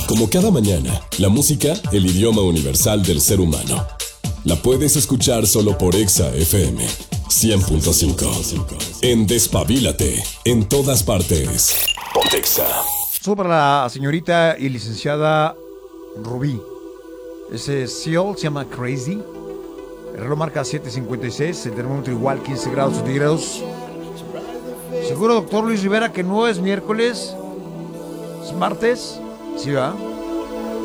Como cada mañana, la música, el idioma universal del ser humano. La puedes escuchar solo por Exa FM 100.5. En Despabilate, en todas partes. Pontexa. Para la señorita y licenciada Rubí. Ese seal se llama Crazy. El reloj marca 7:56. El termómetro igual 15 grados centígrados. Seguro, doctor Luis Rivera, que no es miércoles, es martes. Sí, ¿verdad?